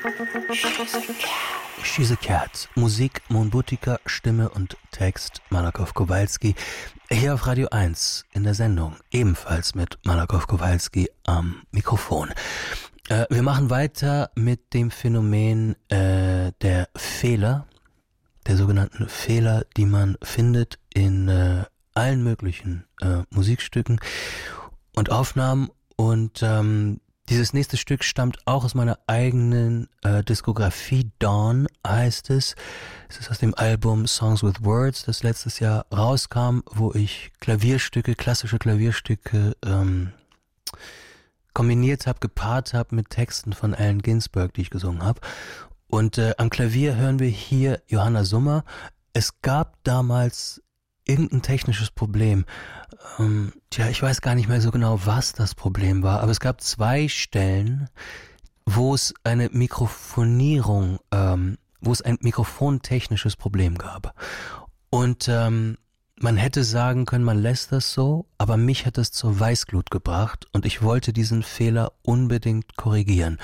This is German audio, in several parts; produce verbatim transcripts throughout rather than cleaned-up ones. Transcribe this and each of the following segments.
She's a Cat. Musik Moon Buttiger, Stimme und Text Malakoff Kowalski. Hier auf Radio eins in der Sendung, ebenfalls mit Malakoff Kowalski am Mikrofon. Äh, wir machen weiter mit dem Phänomen äh, der Fehler, der sogenannten Fehler, die man findet in äh, allen möglichen äh, Musikstücken und Aufnahmen. Und ähm, dieses nächste Stück stammt auch aus meiner eigenen äh, Diskografie. Dawn heißt es. Es ist aus dem Album Songs with Words, das letztes Jahr rauskam, wo ich Klavierstücke, klassische Klavierstücke ähm, kombiniert habe, gepaart habe mit Texten von Allen Ginsberg, die ich gesungen habe. Und äh, am Klavier hören wir hier Johanna Summer. Es gab damals irgendein technisches Problem. Ähm, tja, ich weiß gar nicht mehr so genau, was das Problem war, aber es gab zwei Stellen, wo es eine Mikrofonierung, ähm, wo es ein mikrofontechnisches Problem gab. Und ähm, man hätte sagen können, man lässt das so, aber mich hat das zur Weißglut gebracht und ich wollte diesen Fehler unbedingt korrigieren.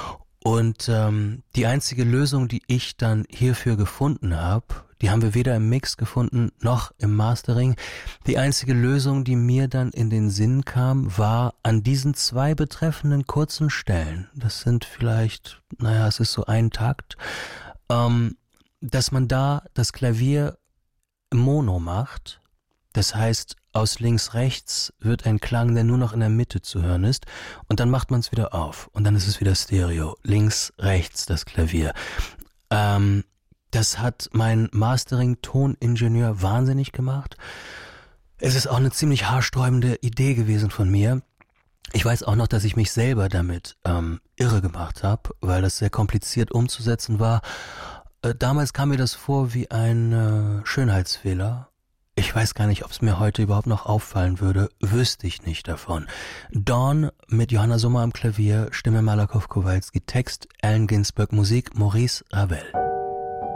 Und ähm, die einzige Lösung, die ich dann hierfür gefunden habe, die haben wir weder im Mix gefunden noch im Mastering. Die einzige Lösung, die mir dann in den Sinn kam, war an diesen zwei betreffenden kurzen Stellen, das sind vielleicht, naja, es ist so ein Takt, ähm, dass man da das Klavier mono macht. Das heißt, aus links, rechts wird ein Klang, der nur noch in der Mitte zu hören ist. Und dann macht man es wieder auf. Und dann ist es wieder Stereo. Links, rechts das Klavier. Ähm, das hat mein Mastering-Toningenieur wahnsinnig gemacht. Es ist auch eine ziemlich haarsträubende Idee gewesen von mir. Ich weiß auch noch, dass ich mich selber damit ähm, irre gemacht habe, weil das sehr kompliziert umzusetzen war. Äh, damals kam mir das vor wie ein äh, Schönheitsfehler. Ich weiß gar nicht, ob es mir heute überhaupt noch auffallen würde, wüsste ich nicht davon. Dawn mit Johanna Summer am Klavier, Stimme Malakoff Kowalski, Text Allen Ginsberg, Musik Maurice Ravel.